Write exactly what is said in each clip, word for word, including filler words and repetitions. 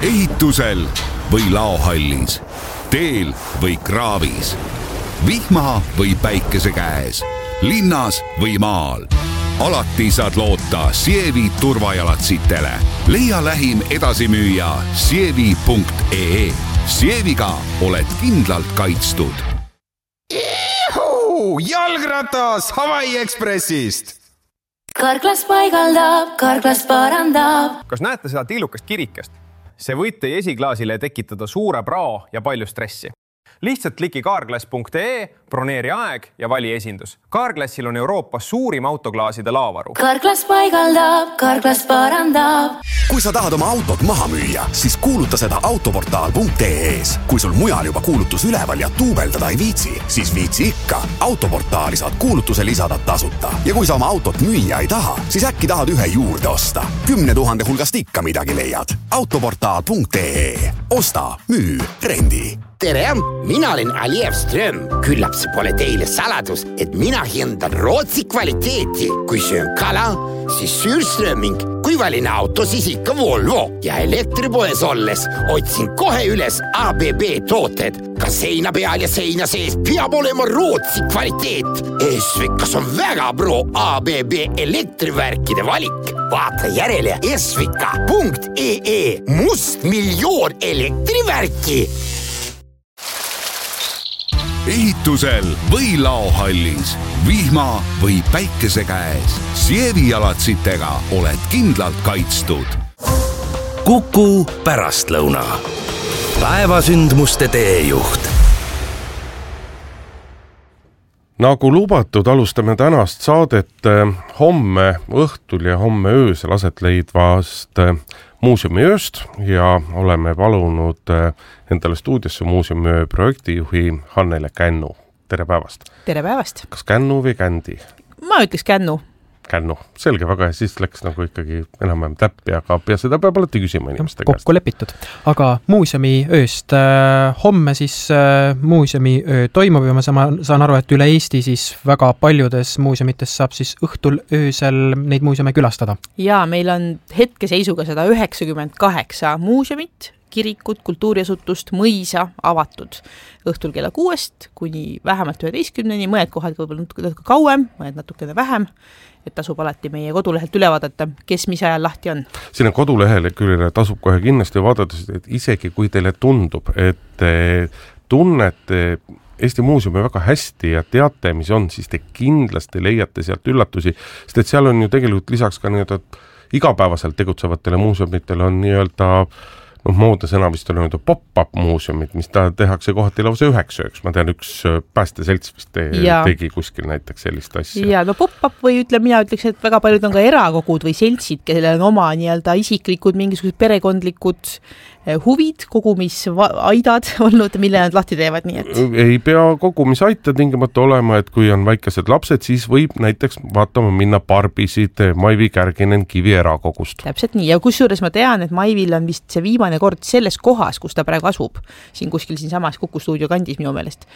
ehitusel või laohallis, teel või kraavis, vihma või päikese käes, linnas või maal. Alati saad loota Sievi turvajalatsitele. Leia lähim edasimüüja sievi punkt ee. Sieviga oled kindlalt kaitstud. Ihu, jalgratas Hawaii Expressist! Karklas paigaldab, Karklas parandab. Kas näete seda tillukast kirikest? See võib teie esiklaasile tekitada suure prao ja palju stressi. Lihtsalt kliki kaarglass punkt ee, broneeri aeg ja vali esindus. Kaarglassil on Euroopas suurim autoklaaside laavaru. Karklas paigaldab, Karklas parandab. Kui sa tahad oma autot maha müüa, siis kuuluta seda autoportaal punkt ee-s. Kui sul mujal juba kuulutus üleval ja tuubeldada ei viitsi, siis viitsi ikka. Autoportaali saad kuulutuse lisada tasuta. Ja kui sa oma autot müüa ei taha, siis äkki tahad ühe juurde osta. Kümne tuhande hulgast ikka midagi leiad. autoportaal punkt ee. Osta, müü, rendi. Tere, mina olen Aliev Ström. Küllap see pole teile saladus, et mina hindan Rootsi kvaliteeti. Kui söön kala, siis Sürströming. Kui valin auto, siis ikka Volvo. Ja elektripoes olles otsin kohe üles A B B tooted. Ka seina peal ja seina sees peab olema Rootsi kvaliteet. Esvikas on väga pro A B B elektrivärkide valik. Vaata järele esvika punkt ee. Must miljoon elektrivärki. Ehitusel või laohallis, vihma või päikese käes, Sievi jalatsitega oled kindlalt kaitstud. Kuku pärastlõuna. Päevasündmuste teejuht. Nagu lubatud, alustame tänast saadet homme õhtul ja homme öösel aset leidvast muuseumiööst ja oleme palunud endale stuudiosse muuseumiöö projektijuhi Hannele Kännu. Tere päevast! Tere päevast! Kas Kännu või Kändi? Ma ütleks Kännu. Kännu, selge, väga ja siis läks nagu ikkagi enam-vähem täppi, aga ja seda peab alati küsima inimeste käest. Kokku lepitud. Aga muuseumi ööst äh, homme siis äh, muuseumi öö toimub ja ma saan, saan aru, et üle Eesti siis väga paljudes muuseumites saab siis õhtul öösel neid muuseume külastada. Ja meil on hetkeseisuga sada üheksakümmend kaheksa muuseumit, kirikut, kultuuriasutust, mõisa avatud õhtul kella kuuest kuni vähemalt üheteistkümneni, mõned kohad võib-olla natuke kauem, mõned natukene vähem, et tasub alati meie kodulehelt üle vaadata, kes mis ajal lahti on. Sinna kodulehele küll tasub kohe kindlasti vaadata, et isegi kui teile tundub, et te tunnete Eesti muuseumi väga hästi ja teate, mis on, siis te kindlasti leiate sealt üllatusi, sest et seal on ju tegelikult lisaks ka nii-öelda igapäevaselt tegutsevatele muuseumitele on nii-öelda noh, moodne sõna vist on nüüd pop-up muuseumid, mis ta tehakse kohati lausa üheks ööks. Ma tean, üks päästeselts vist te, tegi kuskil näiteks sellist asja. Ja, no pop-up või ütle, mina ütleks, et väga paljud on ka erakogud või seltsid, kellel on oma nii-öelda isiklikud, mingisugused perekondlikud huvid, kogumisaidad olnud, mille nad lahti teevad, nii et? Ei pea kogumisaita tingimata olema, et kui on väikesed lapsed, siis võib näiteks vaatama minna Barbisid Maivi Kärginen Kivi erakogust. Täpselt nii, ja kusjuures ma tean, et Maivil on vist see viimane kord selles kohas, kus ta praegu asub, siin kuskil siin samas Kuku stuudio kandis minu meelest,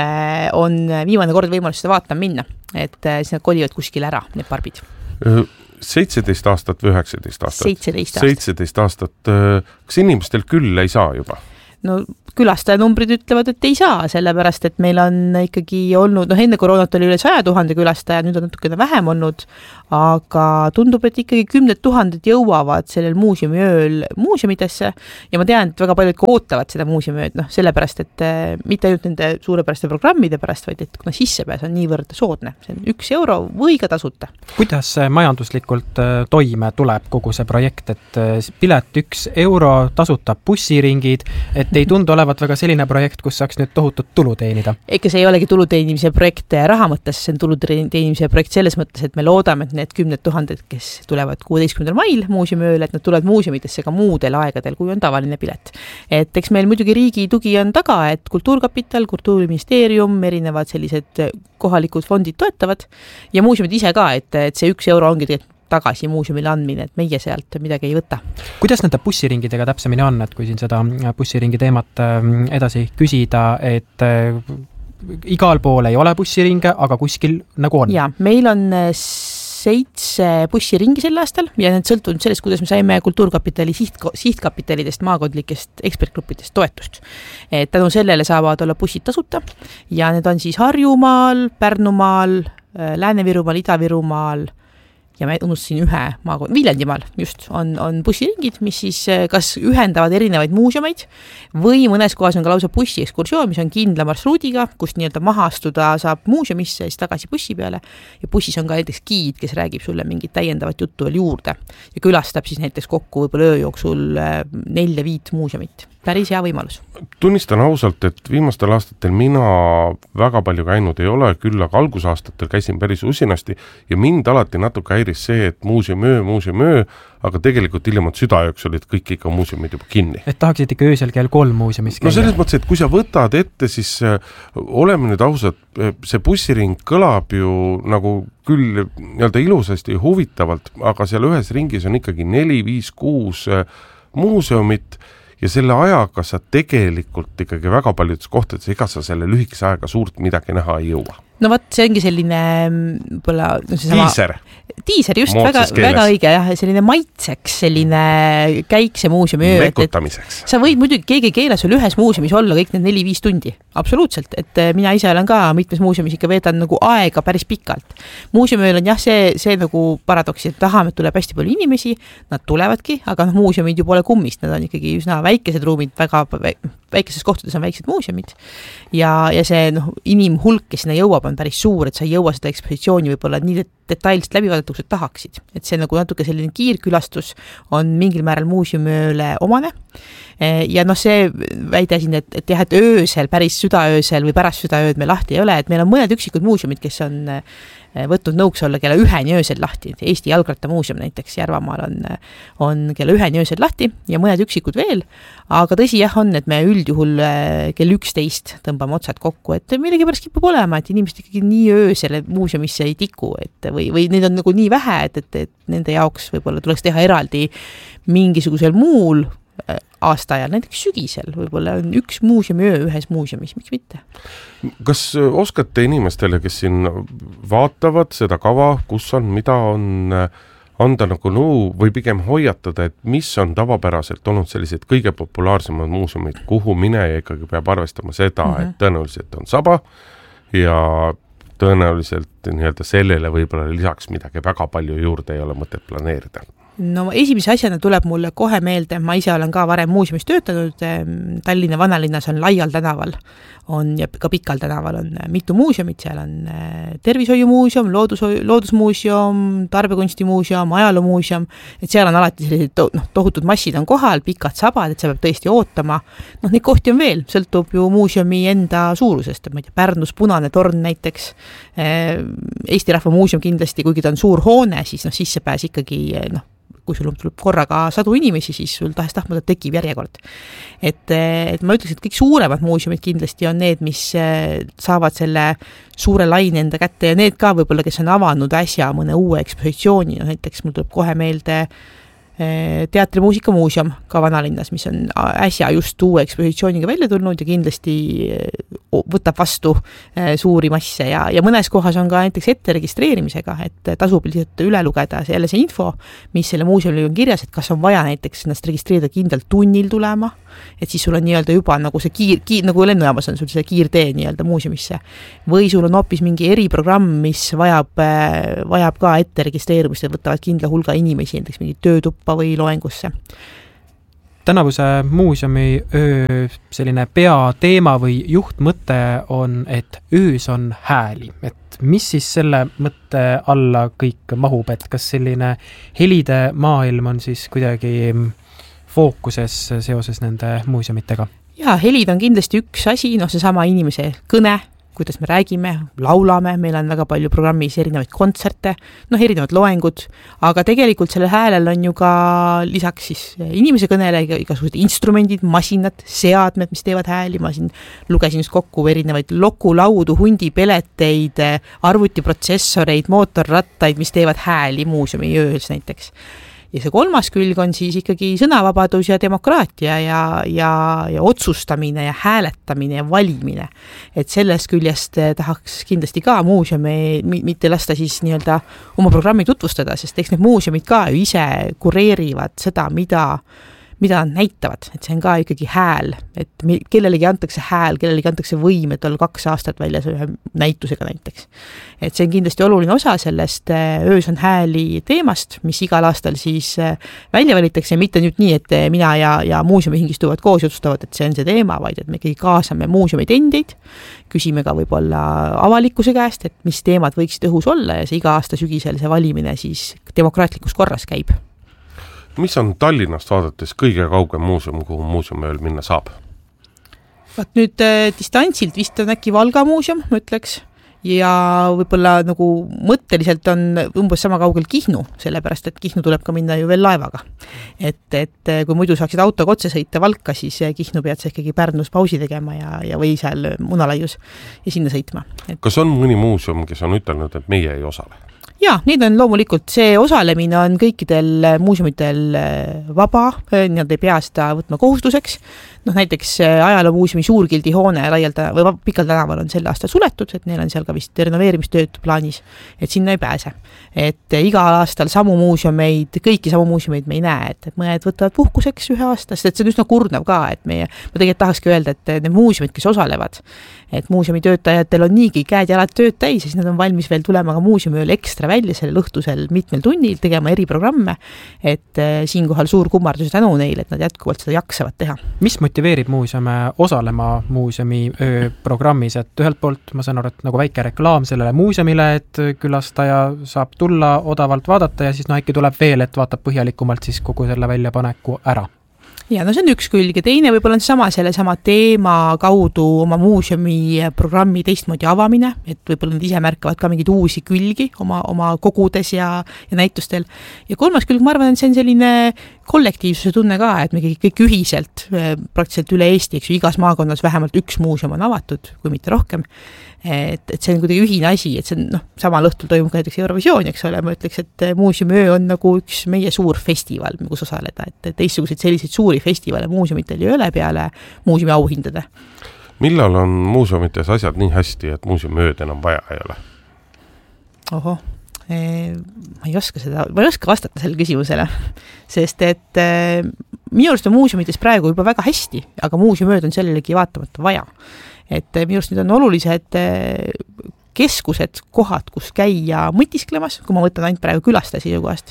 on viimane kord võimalus seda vaatama minna, et siis nad kolivad kuskil ära, need Barbid. seitseteist aastat või üheksateist aastat? seitseteist aastat. seitseteist aastat. Kas inimestel küll ei saa juba? No külastajanumbrid ütlevad, et ei saa, sellepärast, et meil on ikkagi olnud, noh enne koroonat oli üle saja tuhande külastaja, nüüd on natukene vähem olnud, aga tundub, et ikkagi kümned tuhanded jõuavad sellel muuseumiööl muuseumidesse ja ma tean, et väga paljud ootavad seda muuseumööd, noh sellepärast, et mitte ainult nende suurepäraste programmide pärast, vaid et kuna sissepääs on niivõrd soodne, see on üks euro või ka tasuta. Kuidas majanduslikult toime tuleb kogu see projekt, et pilet üks euro, tasuta bussiringid, et ei tundu olevat väga selline projekt, kus saaks nüüd tohutut tulu teenida? Ega see ei olegi tuluteenimise projekt raha mõttes, see on tuluteenimise projekt selles mõttes, et me loodame, et need kümned tuhanded, kes tulevad kuueteistkümnendal mail muuseumööle, et nad tulevad muuseumitesse ka muudel aegadel, kui on tavaline pilet. Et eks meil muidugi riigi tugi on taga, et Kultuurkapital, Kultuuriministeerium, erinevad sellised kohalikud fondid toetavad ja muuseumid ise ka, et, et see üks euro ongi tegelikult tagasi muuseumile andmine, et meie sealt midagi ei võta. Kuidas nende bussiringidega täpsemini on, et kui siin seda bussiringi teemat edasi küsida, et igal pool ei ole bussiringe, aga kuskil nagu on? Ja, meil on seitse bussiringi sel aastal ja need sõltunud sellest, kuidas me saime Kultuurkapitali siht, sihtkapitalidest, maakondlikest ekspertgruppidest toetust. Et tänu sellele saavad olla bussid tasuta ja need on siis Harjumaal, Pärnumaal, Lääne-Virumaal, Ida-Virumaal ja ma unustasin ühe maakond, Viljandimaal just, on, on bussiringid, mis siis kas ühendavad erinevaid muuseumeid või mõnes kohas on ka lausa bussiekskursioon, mis on kindla marsruudiga, kust nii-öelda maha astuda saab muuseumisse ja siis tagasi bussi peale ja bussis on ka näiteks giid, kes räägib sulle mingit täiendavat juttu veel juurde ja külastab siis näiteks kokku võib-olla öö jooksul nelja viit muuseumit. Päris hea võimalus. Tunnistan ausalt, et viimastel aastatel mina väga palju käinud ei ole, küll aga algusaastatel käisin päris usinasti ja mind alati natuke häiris see, et muuseumöö, muuseumöö, aga tegelikult hiljemalt südaööks olid kõik ikka muuseumid juba kinni. Et tahaksid ikka öösel kell kolm muuseumis käia? No selles mõttes, et kui sa võtad ette, siis äh, oleme nüüd ausad, see bussiring kõlab ju nagu küll nii-öelda ilusasti ja huvitavalt, aga seal ühes ringis on ikkagi neli, viis, kuus äh, muuseumit ja selle ajaga sa tegelikult ikkagi väga paljudes kohtades, ega sa selle lühikese aega suurt midagi näha ei jõua. No vaat, see ongi selline võib-olla no tiiser. Tiiser, just, väga, väga õige, jah, selline maitseks, selline käikse muuseumi öö. Mekutamiseks. Sa võid muidugi, keegi keela sul ühes muuseumis olla kõik need neli-viis tundi. Absoluutselt, et mina ise olen ka mitmes muuseumis ikka veedan nagu aega päris pikalt. Muuseumil on jah, see, see nagu paradoks, et tahame, et tuleb hästi palju inimesi, nad tulevadki, aga no, muuseumid ju pole kummist, nad on ikkagi üsna väikesed ruumid, väga väikeses kohtades on väiksed muuseumid ja, ja see no, inimhulk, kes sinna jõuab, on päris suur, et sa ei jõua seda ekspositsiooni võib-olla nii detailselt läbi vaadata, kui sa tahaksid. Et see nagu natuke selline kiirkülastus on mingil määral muuseumööle omane. Ja noh, see väide siin, et, et jah, et öösel, päris südaöösel või pärast südaööd me lahti ei ole, et meil on mõned üksikud muuseumid, kes on võtnud nõuks olla kella üheni öösel lahti. Eesti Jalgrattamuuseum näiteks Järvamaal on, on kella üheni öösel lahti ja mõned üksikud veel, aga tõsi jah on, et me üldjuhul kell üksteist tõmbame otsad kokku, et millegipärast kipub olema, et inimesed ikkagi nii öösel muuseumisse ei tiku, et või, või neid on nagu nii vähe, et, et, et nende jaoks võib-olla tuleks teha eraldi mingisugusel muul aasta ajal, näiteks sügisel võib-olla on üks muuseumi öö ühes muuseumis, miks mitte? Kas oskate inimestele, kes siin vaatavad seda kava, kus on, mida on, anda nagu nõu või pigem hoiatada, et mis on tavapäraselt olnud sellised kõige populaarsemad muuseumid, kuhu mineja ikkagi peab arvestama seda, mm -hmm. et tõenäoliselt on saba ja tõenäoliselt nii-öelda sellele võib-olla lisaks midagi väga palju juurde ei ole mõtet planeerida? No esimese asjana tuleb mulle kohe meelde, ma ise olen ka varem muuseumis töötanud, Tallinna vanalinnas on Laial tänaval on, ja ka Pikal tänaval on mitu muuseumit, seal on tervishoiumuuseum, loodus, loodusmuuseum, tarbekunstimuuseum, ajaloomuuseum, et seal on alati sellised to, noh, tohutud massid on kohal, pikad sabad, et see peab tõesti ootama. Noh, neid kohti on veel, sõltub ju muuseumi enda suurusest, et ma ei tea, Pärnus Punane torn näiteks, Eesti Rahva Muuseum kindlasti, kuigi ta on suur hoone, siis noh, sisse pääs ikkagi noh, kui sul tuleb korraga sadu inimesi, siis sul tahest tahmata tekib järjekord. Et, et ma ütleks, et kõik suuremad muuseumid kindlasti on need, mis saavad selle suure laine enda kätte ja need ka võib-olla, kes on avanud äsja mõne uue ekspositsiooni, no näiteks mul tuleb kohe meelde teatrimuusikamuuseum ka vanalinnas, mis on äsja just uue ekspositsiooniga välja tulnud ja kindlasti võtab vastu suuri masse ja, ja mõnes kohas on ka näiteks ette registreerimisega, et tasub lihtsalt üle lugeda see, jälle see info, mis selle muuseumil on kirjas, et kas on vaja näiteks ennast registreerida kindlalt tunnil tulema, et siis sul on nii-öelda juba nagu see kiir, kiir nagu lennujaamas on sul see kiirtee nii-öelda muuseumisse või sul on hoopis mingi eriprogramm, mis vajab, vajab ka ette registreerimist ja võtavad kindla hulga inimesi, näiteks mingi töötuppa või loengusse. Tänavuse muuseumi öö selline peateema või juhtmõte on, et öös on hääli. Et mis siis selle mõtte alla kõik mahub, et kas selline helide maailm on siis kuidagi fookuses seoses nende muuseumitega? Jaa, helid on kindlasti üks asi, noh see sama inimese kõne, kuidas me räägime, laulame, meil on väga palju programmis erinevaid kontserte, noh erinevad loengud, aga tegelikult sellel häälel on ju ka lisaks siis inimese kõnele igasugused instrumendid, masinad, seadmed, mis teevad hääli, ma siin lugesin just kokku erinevaid lokulaudu, hundipeleteid, arvutiprotsessoreid, mootorrattaid, mis teevad hääli muuseumi öös näiteks. ja see kolmas külg on siis ikkagi sõnavabadus ja demokraatia ja, ja, ja otsustamine ja hääletamine ja valimine. Et sellest küljest tahaks kindlasti ka muuseumi mitte lasta siis nii-öelda oma programmi tutvustada, sest eks need muuseumid ka ju ise kureerivad seda, mida mida nad näitavad, et see on ka ikkagi hääl, et kellelegi antakse hääl, kellelegi antakse võim, et olla kaks aastat väljas ühe näitusega näiteks. Et see on kindlasti oluline osa sellest Öös on hääli teemast, mis igal aastal siis välja valitakse, mitte nüüd nii, et mina ja, ja muuseumihing istuvad koos ja otsustavad, et see on see teema, vaid et me ikkagi kaasame muuseumid endid, küsime ka võib-olla avalikkuse käest, et mis teemad võiksid õhus olla ja see iga aasta sügisel see valimine siis demokraatlikus korras käib. Mis on Tallinnast vaadates kõige kaugem muuseum, kuhu muuseumööl minna saab? Vaat nüüd äh, distantsilt vist on äkki Valga muuseum, ma ütleks, ja võib-olla nagu mõtteliselt on umbes sama kaugel Kihnu, sellepärast, et Kihnu tuleb ka minna ju veel laevaga. Et, et kui muidu saaksid autoga otse sõita Valka, siis Kihnu pead sa ikkagi Pärnus pausi tegema ja, ja või seal Munalaius ja sinna sõitma. Et... Kas on mõni muuseum, kes on ütelnud, et meie ei osale? Jaa, neid on loomulikult, see osalemine on kõikidel muuseumitel vaba, nad ei pea seda võtma kohustuseks. Noh, näiteks ajaloomuuseumi Suurgildi hoone laialt või Pikal tänaval on sel aastal suletud, et neil on seal ka vist renoveerimistööd plaanis, et sinna ei pääse. Et igal aastal samu muuseumeid, kõiki samu muuseumeid me ei näe, et, et mõned võtavad puhkuseks ühe aastast, et see on üsna kurnav ka, et meie, ma tegelikult tahakski öelda, et need muuseumid, kes osalevad, et muuseumi töötajatel on niigi käed ja jalad tööd täis, siis nad on valmis veel tulema ka muuseumööl ekstra välja sellel õhtusel mitmel tunnil, tegema eriprogramme, et siinkohal suur kummardus tänu neile, et nad jätkuvalt seda jaksavad teha. Mis motiveerib muuseume osalema muuseumi öö programmis, et ühelt poolt ma saan aru, et nagu väike reklaam sellele muuseumile, et külastaja saab tulla odavalt vaadata ja siis no äkki tuleb veel, et vaatab põhjalikumalt siis kogu selle väljapaneku ära. Ja no see on üks külg ja teine võib-olla on sama selle sama teema kaudu oma muuseumi programmi teistmoodi avamine, et võib-olla nad ise märkavad ka mingeid uusi külgi oma, oma kogudes ja, ja näitustel. Ja kolmas külg, ma arvan, et see on selline kollektiivsuse tunne ka, et me kõik ühiselt praktiliselt üle Eesti, eks ju, igas maakonnas vähemalt üks muuseum on avatud, kui mitte rohkem. Et, et see on kuidagi ühine asi, et see on, noh, samal õhtul toimub ka näiteks Eurovisioon, eks ole, ma ütleks, et muuseumöö on nagu üks meie suur festival, kus osaleda, et teistsuguseid selliseid suuri festivale muuseumitel ei ole peale muuseumi auhindade. Millal on muuseumites asjad nii hästi, et muuseumööd enam vaja ei ole? Oho, ma ei oska seda, ma ei oska vastata selle küsimusele, sest et minu arust on muuseumites praegu juba väga hästi, aga muuseumööd on sellelegi vaatamata vaja. Et minu arust nüüd on olulised keskused, kohad, kus käia mõtisklemas, kui ma võtan ainult praegu külastaja seisukohast.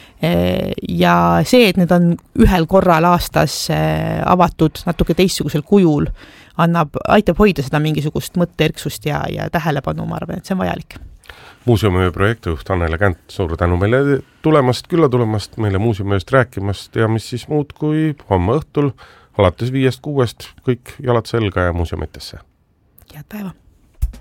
Ja see, et need on ühel korral aastas avatud natuke teistsugusel kujul, annab, aitab hoida seda mingisugust mõtteerksust ja, ja tähelepanu, ma arvan, et see on vajalik. Muuseumi projektijuht Annele Känt, suur tänu meile tulemast, külla tulemast, meile muuseumist rääkimast ja mis siis muud kui homme õhtul alates viiest kuuest kõik jalad selga ja muuseumitesse. Head päeva!